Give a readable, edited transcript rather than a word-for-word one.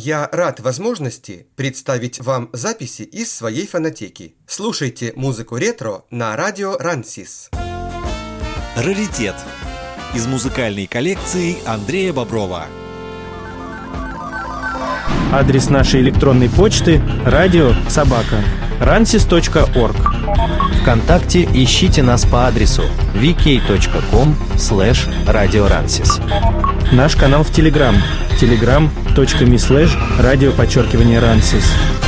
Я рад возможности представить вам записи из своей фонотеки. Слушайте музыку ретро на радио Рансис. Раритет из музыкальной коллекции Андрея Боброва. Адрес нашей электронной почты radio@ransis.org. ВКонтакте ищите нас по адресу vk.com/radioransis. Наш канал в Telegram: telegram.me/radio_ransis.